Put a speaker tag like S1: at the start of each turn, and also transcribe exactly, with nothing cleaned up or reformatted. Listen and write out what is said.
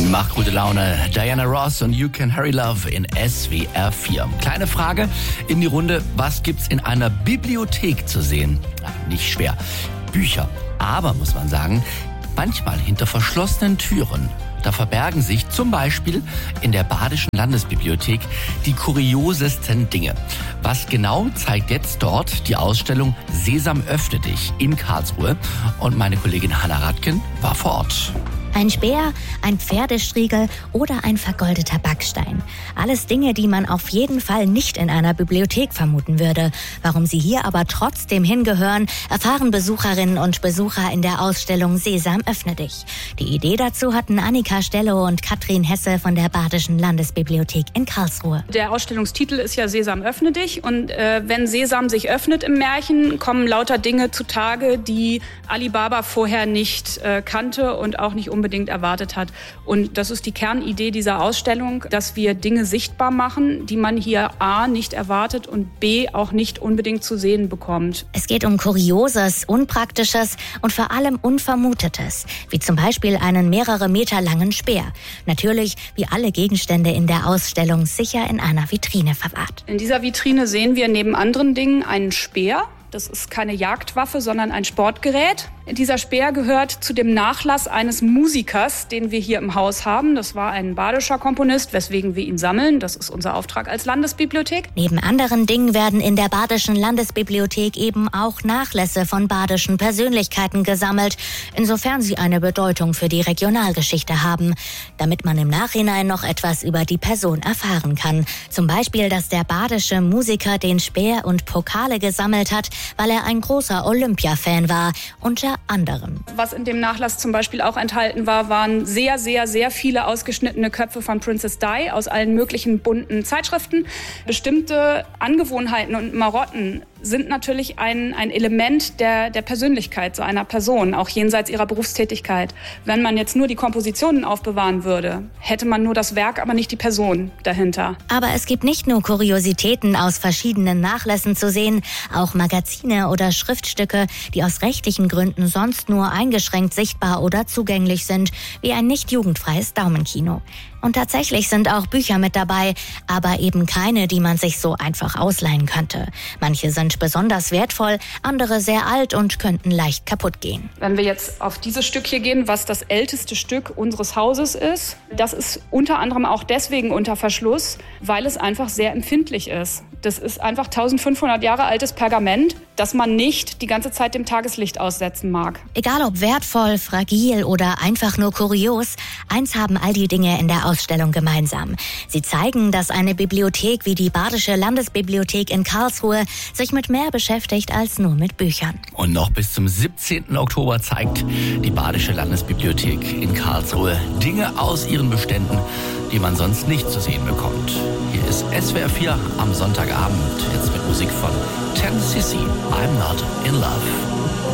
S1: Macht gute Laune. Diana Ross und You Can Hurry Love in S W R vier. Kleine Frage in die Runde. Was gibt's in einer Bibliothek zu sehen? Na, nicht schwer. Bücher. Aber, muss man sagen, manchmal hinter verschlossenen Türen. Da verbergen sich zum Beispiel in der Badischen Landesbibliothek die kuriosesten Dinge. Was genau zeigt jetzt dort die Ausstellung Sesam öffne dich in Karlsruhe? Und meine Kollegin Hannah Radken war vor Ort.
S2: Ein Speer, ein Pferdestriegel oder ein vergoldeter Backstein. Alles Dinge, die man auf jeden Fall nicht in einer Bibliothek vermuten würde. Warum sie hier aber trotzdem hingehören, erfahren Besucherinnen und Besucher in der Ausstellung Sesam öffne dich. Die Idee dazu hatten Annika Stello und Katrin Hesse von der Badischen Landesbibliothek in Karlsruhe.
S3: Der Ausstellungstitel ist ja Sesam öffne dich. Und äh, wenn Sesam sich öffnet im Märchen, kommen lauter Dinge zutage, die Alibaba vorher nicht äh, kannte und auch nicht unbedingt unbedingt erwartet hat. Und das ist die Kernidee dieser Ausstellung, dass wir Dinge sichtbar machen, die man hier A nicht erwartet und B auch nicht unbedingt zu sehen bekommt.
S2: Es geht um Kurioses, Unpraktisches und vor allem Unvermutetes, wie zum Beispiel einen mehrere Meter langen Speer. Natürlich, wie alle Gegenstände in der Ausstellung, sicher in einer Vitrine verwahrt.
S3: In dieser Vitrine sehen wir neben anderen Dingen einen Speer. Das ist keine Jagdwaffe, sondern ein Sportgerät. Dieser Speer gehört zu dem Nachlass eines Musikers, den wir hier im Haus haben. Das war ein badischer Komponist, weswegen wir ihn sammeln. Das ist unser Auftrag als Landesbibliothek.
S2: Neben anderen Dingen werden in der Badischen Landesbibliothek eben auch Nachlässe von badischen Persönlichkeiten gesammelt, insofern sie eine Bedeutung für die Regionalgeschichte haben, damit man im Nachhinein noch etwas über die Person erfahren kann. Zum Beispiel, dass der badische Musiker den Speer und Pokale gesammelt hat, weil er ein großer Olympia-Fan war, unter anderem.
S3: Was in dem Nachlass zum Beispiel auch enthalten war, waren sehr, sehr, sehr viele ausgeschnittene Köpfe von Princess Di aus allen möglichen bunten Zeitschriften. Bestimmte Angewohnheiten und Marotten sind natürlich ein, ein Element der, der Persönlichkeit so einer Person, auch jenseits ihrer Berufstätigkeit. Wenn man jetzt nur die Kompositionen aufbewahren würde, hätte man nur das Werk, aber nicht die Person dahinter.
S2: Aber es gibt nicht nur Kuriositäten aus verschiedenen Nachlässen zu sehen, auch Magazine oder Schriftstücke, die aus rechtlichen Gründen sonst nur eingeschränkt sichtbar oder zugänglich sind, wie ein nicht jugendfreies Daumenkino. Und tatsächlich sind auch Bücher mit dabei, aber eben keine, die man sich so einfach ausleihen könnte. Manche sind besonders wertvoll, andere sehr alt und könnten leicht kaputt gehen.
S3: Wenn wir jetzt auf dieses Stück hier gehen, was das älteste Stück unseres Hauses ist, das ist unter anderem auch deswegen unter Verschluss, weil es einfach sehr empfindlich ist. Das ist einfach eintausendfünfhundert Jahre altes Pergament, das man nicht die ganze Zeit dem Tageslicht aussetzen mag.
S2: Egal ob wertvoll, fragil oder einfach nur kurios, eins haben all die Dinge in der Ausstellung gemeinsam. Sie zeigen, dass eine Bibliothek wie die Badische Landesbibliothek in Karlsruhe sich mit mehr beschäftigt als nur mit Büchern.
S1: Und noch bis zum siebzehnten Oktober zeigt die Badische Landesbibliothek in Karlsruhe Dinge aus ihren Beständen, die man sonst nicht zu sehen bekommt. Hier ist S W R vier am Sonntagabend, jetzt mit Musik von ten C C, I'm Not in Love.